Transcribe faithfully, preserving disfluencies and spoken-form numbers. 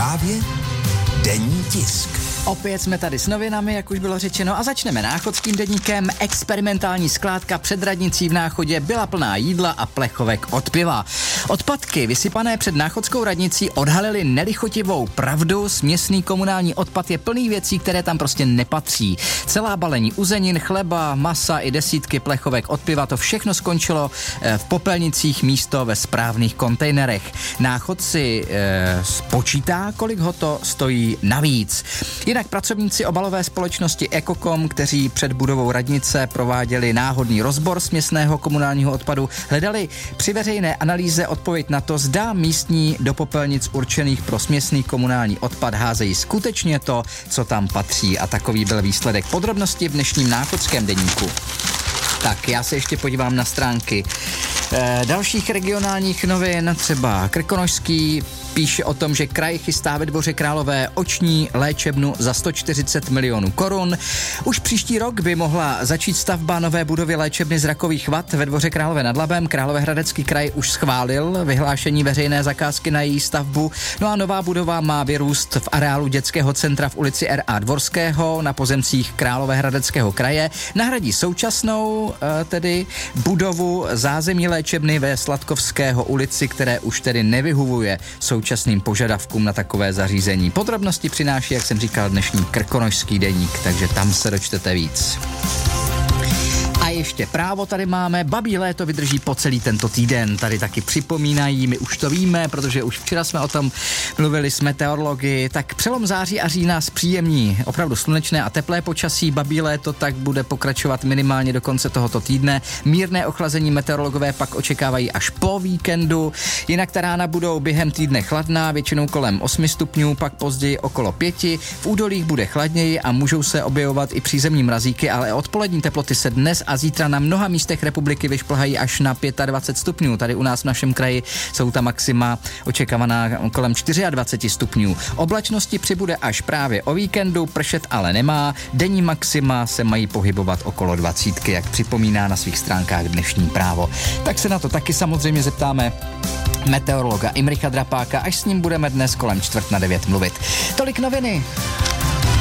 právě denní tisk. Opět jsme tady s novinami, jak už bylo řečeno, a začneme náchodským deníkem. Experimentální skládka před radnicí v Náchodě byla plná jídla a plechovek od piva. Odpadky vysypané před náchodskou radnicí odhalily nelichotivou pravdu. Směsný komunální odpad je plný věcí, které tam prostě nepatří. Celá balení uzenin, chleba, masa i desítky plechovek od piva, to všechno skončilo v popelnicích místo ve správných kontejnerech. Náchodci eh, spočítá, kolik ho to stojí navíc. Jinak pracovníci obalové společnosti Ekokom, kteří před budovou radnice prováděli náhodný rozbor směsného komunálního odpadu, hledali při veřejné analýze odpověď na to, zda místní do popelnic určených pro směsný komunální odpad házejí skutečně to, co tam patří, a takový byl výsledek. Podrobnosti v dnešním náchodském deníku. Tak, já se ještě podívám na stránky e, dalších regionálních novin, třeba Krkonošský píše o tom, že kraj chystá ve Dvoře Králové oční léčebnu za sto čtyřicet milionů korun. Už příští rok by mohla začít stavba nové budovy léčebny zrakových vad ve Dvoře Králové nad Labem. Královéhradecký kraj už schválil vyhlášení veřejné zakázky na její stavbu. No a nová budova má vyrůst v areálu dětského centra v ulici R A Dvorského na pozemcích Královéhradeckého kraje. Nahradí současnou tedy budovu zázemí léčebny ve Sladkovského ulici, které už tedy nevyhovuje současným požadavkům na takové zařízení. Podrobnosti přináší, jak jsem říkal, dnešní Krkonošský deník, takže tam se dočtete víc. A ještě Právo tady máme. Babí léto vydrží po celý tento týden. Tady taky připomínají, my už to víme, protože už včera jsme o tom mluvili s meteorology. Tak přelom září a října zpříjemní opravdu slunečné a teplé počasí. Babí léto tak bude pokračovat minimálně do konce tohoto týdne. Mírné ochlazení meteorologové pak očekávají až po víkendu. Jinak ta rána budou během týdne chladná, většinou kolem osmi stupňů, pak později okolo pěti. V údolích bude chladněji a můžou se objevovat i přízemní mrazíky, ale odpolední teploty se dnes a zítra na mnoha místech republiky vyšplhají až na dvacet pět stupňů. Tady u nás v našem kraji jsou ta maxima očekávaná kolem dvacet čtyři stupňů. Oblačnosti přibude až právě o víkendu, pršet ale nemá. Denní maxima se mají pohybovat okolo dvacítky, jak připomíná na svých stránkách dnešní Právo. Tak se na to taky samozřejmě zeptáme meteorologa Imricha Drapáka, až s ním budeme dnes kolem čtvrt na devět mluvit. Tolik noviny.